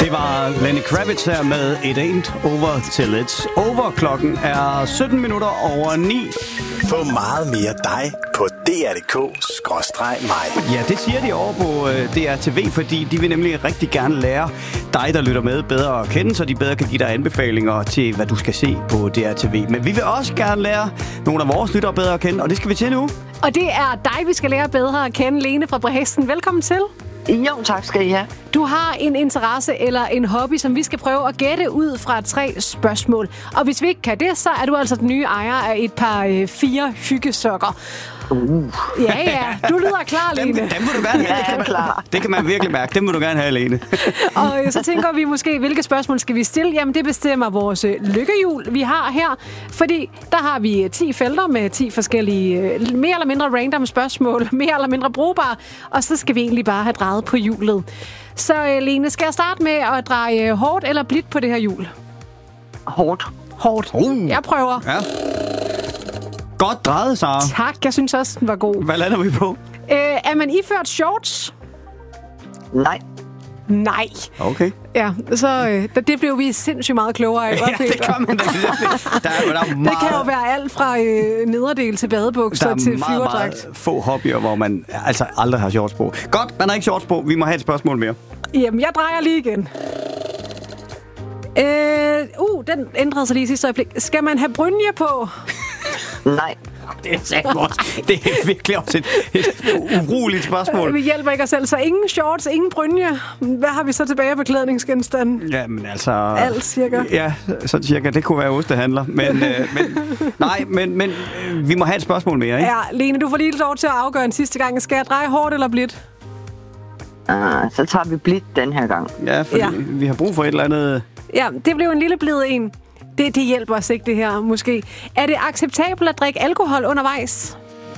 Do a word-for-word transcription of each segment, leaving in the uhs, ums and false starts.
Det var Lenny Kravitz her med It Ain't Over Till It's Over. Klokken er sytten minutter over ni. Få meget mere dig på D R punktum d k skråstreg mig. Ja, det siger de over på D R T V, fordi de vil nemlig rigtig gerne lære dig, der lytter med, bedre at kende, så de bedre kan give dig anbefalinger til, hvad du skal se på D R T V. Men vi vil også gerne lære nogle af vores lyttere bedre at kende, og det skal vi til nu. Og det er dig, vi skal lære bedre at kende. Lene fra Bresten, velkommen til. Jo, tak skal I have. Du har en interesse eller en hobby, som vi skal prøve at gætte ud fra tre spørgsmål. Og hvis vi ikke kan det, så er du altså den nye ejer af et par øh, fire hyggesokker. Uh. Ja, ja. Du lyder klar, Lene. Dem, dem vil du gerne have. Ja, jeg er klar. Det kan man virkelig mærke. Dem vil du gerne have, Lene. Og så tænker vi måske, hvilke spørgsmål skal vi stille? Jamen, det bestemmer vores lykkehjul, vi har her. Fordi der har vi ti felter med ti forskellige, mere eller mindre random spørgsmål. Mere eller mindre brugbare. Og så skal vi egentlig bare have drejet på hjulet. Så Lene, skal jeg starte med at dreje hårdt eller blidt på det her hjul? Hårdt. Hårdt. Uh. Jeg prøver. Ja. Godt drejet, Sara. Tak, jeg synes også, den var god. Hvad lander vi på? Øh, er man iført shorts? Nej. Nej. Okay. Ja, så øh, det blev vi sindssygt meget klogere af. Ja, det kan man da. Der er, der er meget, det kan jo være alt fra øh, nederdel til badebukser til flyverdragt. Der er meget, meget få hobbyer, hvor man altså aldrig har shorts på. Godt, man har ikke shorts på. Vi må have et spørgsmål mere. Jamen, jeg drejer lige igen. Øh, uh, den ændrede sig lige i sidste øjeblik. Skal man have brynje på? Nej. Det er godt. Det er virkelig også et, et uroligt spørgsmål. Vi hjælper ikke os selv, så ingen shorts, ingen brynje. Hvad har vi så tilbage på beklædningsgenstanden? Jamen altså... Alt cirka. Ja, så cirka. Det kunne være ostehandler. Men, øh, men nej, men, men øh, vi må have et spørgsmål mere, ikke? Ja, Lene, du får lige lov til at afgøre en sidste gang. Skal jeg dreje hårdt eller blidt? Uh, så tager vi blidt den her gang. Ja, fordi ja. vi har brug for et eller andet... Ja, det blev en lille blid en. Det, det hjælper os ikke, det her, måske. Er det acceptabelt at drikke alkohol undervejs?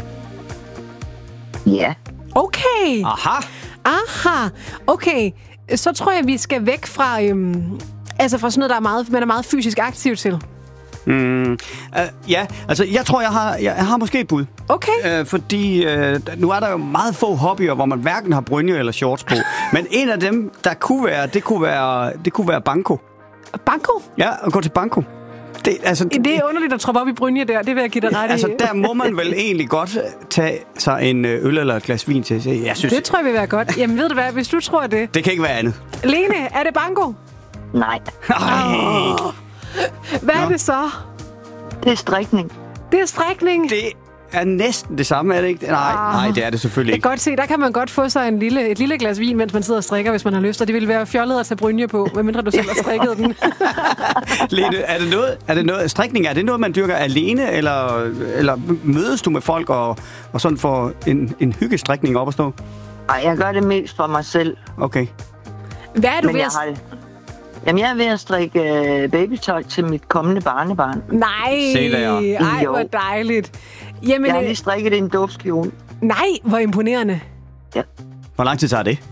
Ja. Okay. Aha. Aha. Okay. Så tror jeg, vi skal væk fra, øhm, altså fra sådan noget, der er meget, man er meget fysisk aktiv til. Mm, uh, ja, altså jeg tror, jeg har, jeg, jeg har måske et bud. Okay. Uh, fordi uh, nu er der jo meget få hobbyer, hvor man hverken har brynje eller shorts på. Men en af dem, der kunne være, det kunne være, det kunne være banko. Banko? Ja, at gå til banko. Det, altså, det er underligt at troppe op i brynje der, det vil jeg give dig ret i. Altså, der må man vel egentlig godt tage sig en øl eller et glas vin til. Jeg synes, det tror jeg vil være godt. Jamen ved du hvad, hvis du tror det. Det kan ikke være andet. Lene, er det banko? Nej. Oh. Hvad Nå. er det så? Det er strikning. Det er strikning? Det er næsten det samme, er det ikke? Nej, ah. nej, det er det selvfølgelig ikke. Jeg kan godt se, der kan man godt få sig en lille, et lille glas vin, mens man sidder og strikker, hvis man har lyst. Og det ville være fjollet at tage brynje på, medmindre du selv har strikket den. Lene, er det noget, er det noget, strikning, er det noget, man dyrker alene, eller, eller mødes du med folk og, og sådan får en, en hyggestrikning op at stå? Ej, jeg gør det mest for mig selv. Okay. Hvad er du Men ved jeg at... har... Jamen, jeg er ved at strikke øh, babytøj til mit kommende barnebarn. Nej, ej, hvor dejligt. Jamen, jeg har lige strikket en dåbskjole. Nej, hvor imponerende. Ja. Hvor lang tid tager det?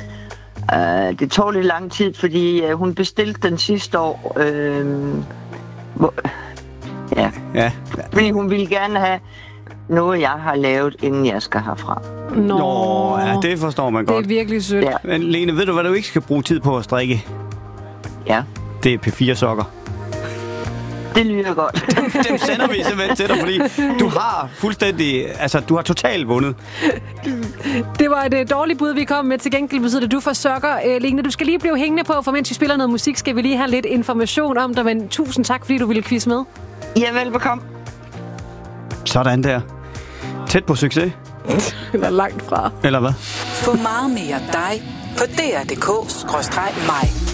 Uh, det tog lidt lang tid, fordi uh, hun bestilte den sidste år. Uh, hvor, ja. ja. Fordi hun ville gerne have noget, jeg har lavet, inden jeg skal herfra. Nå, Nå ja, det forstår man godt. Det er virkelig sødt. Ja. Men Lene, ved du, hvad du ikke skal bruge tid på at strikke? Ja. Det er P fire sokker. Det lyder godt. Dem sender vi simpelthen til dig, fordi du har fuldstændig, altså du har totalt vundet. Det var et dårligt bud, vi kom med. Til gengæld betyder det, at du får sokker. Øh, Lene, du skal lige blive hængende på, for mens vi spiller noget musik, skal vi lige have lidt information om dig. Men tusind tak, fordi du ville quizze med. Ja, velbekomme. Sådan der. Tæt på succes. Eller langt fra. Eller hvad? Få meget mere dig på D R punktum d k skråstreg mig.